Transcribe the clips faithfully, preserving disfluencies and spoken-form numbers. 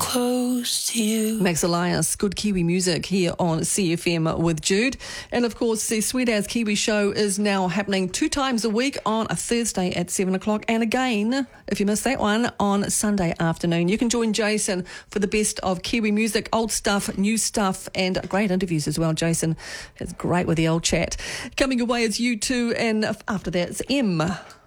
close to you. Max Elias, good Kiwi music here on C F M with Jude. And of course, the Sweet As Kiwi show is now happening two times a week on a Thursday at seven o'clock. And again, if you missed that one, on Sunday afternoon. You can join Jason for the best of Kiwi music, old stuff, new stuff, and great interviews as well. Jason is great with the old chat. Coming away is you two, and after that, it's M.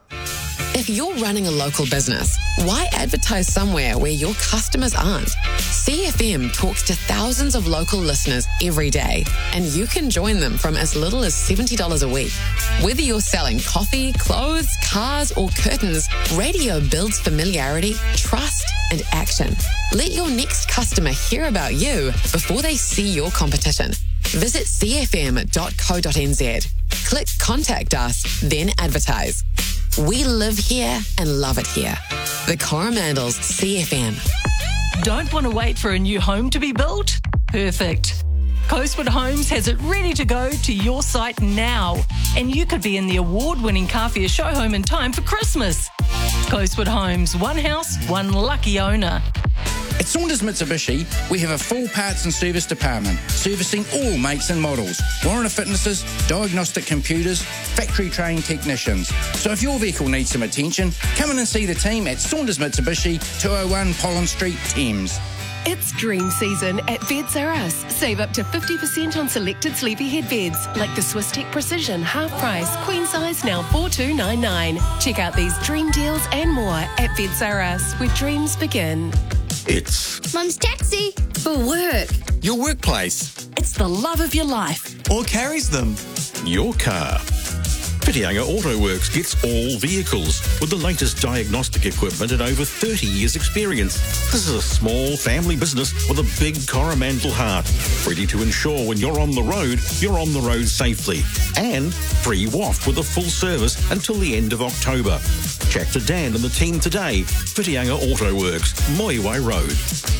If you're running a local business, why advertise somewhere where your customers aren't? C F M talks to thousands of local listeners every day, and you can join them from as little as seventy dollars a week. Whether you're selling coffee, clothes, cars, or curtains, radio builds familiarity, trust, and action. Let your next customer hear about you before they see your competition. Visit c f m dot co dot n z. Click Contact Us, then advertise. We live here and love it here. The Coromandels C F M. Don't want to wait for a new home to be built? Perfect. Coastwood Homes has it ready to go to your site now, and you could be in the award-winning Kawhia show home in time for Christmas. Coastwood Homes, one house, one lucky owner. At Saunders Mitsubishi, we have a full parts and service department, servicing all makes and models, warranty fitnesses, diagnostic computers, factory-trained technicians. So if your vehicle needs some attention, come in and see the team at Saunders Mitsubishi, two oh one Pollen Street, Thames. It's dream season at Beds R Us. Save up to fifty percent on selected sleepy head beds, like the Swiss Tech Precision half price, queen size now four two nine nine. Check out these dream deals and more at Beds R Us, where dreams begin. It's Mum's taxi. For work. your workplace, It's the love of your life. Or carries them. your car. Whitianga Auto Works gets all vehicles with the latest diagnostic equipment and over thirty years experience. This is a small family business with a big Coromandel heart, ready to ensure when you're on the road, you're on the road safely. And free W A F with a full service until the end of October. Chat to Dan and the team today. Whitianga Auto Works, Moiwai Road.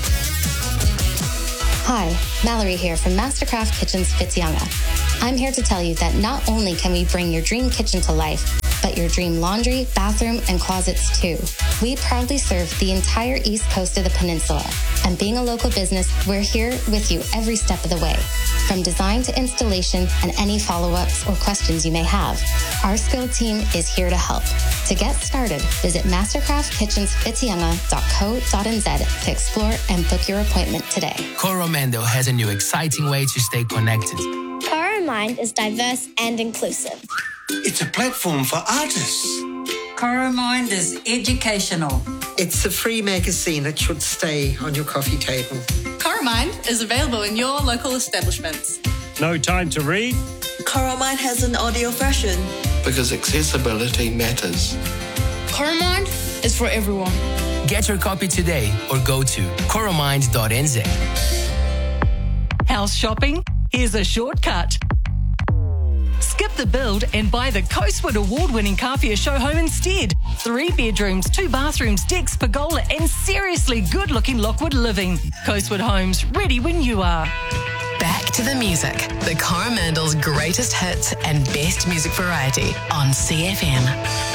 Hi, Mallory here from Mastercraft Kitchens Whitianga. I'm here to tell you that not only can we bring your dream kitchen to life, but your dream laundry, bathroom, and closets too. We proudly serve the entire east coast of the peninsula. And being a local business, we're here with you every step of the way. From design to installation and any follow-ups or questions you may have, our skilled team is here to help. To get started, visit mastercraft kitchens whitianga dot co dot n z to explore and book your appointment today. Coromandel has a new exciting way to stay connected. Coromind is diverse and inclusive. It's a platform for artists. Coromind is educational. It's a free magazine that should stay on your coffee table. Coromind is available in your local establishments. No time to read? Coromind has an audio version. Because accessibility matters. Coromind is for everyone. Get your copy today or go to coromind dot n z. House shopping? Here's a shortcut. Skip the build and buy the Coastwood award-winning Kawhia show home instead. Three bedrooms, two bathrooms, decks, pergola, and seriously good-looking Lockwood living. Coastwood Homes, ready when you are. Back to the music. The Coromandel's greatest hits and best music variety on C F M.